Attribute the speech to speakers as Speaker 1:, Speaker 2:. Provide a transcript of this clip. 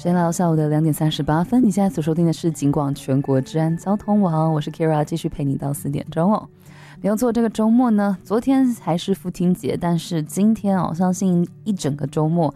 Speaker 1: 时间来到下午的2:38，你现在所收听的是警广全国治安交通网，我是 Kira， 继续陪你到4点钟哦。没有错，这个周末呢，昨天还是父亲节，但是今天相信一整个周末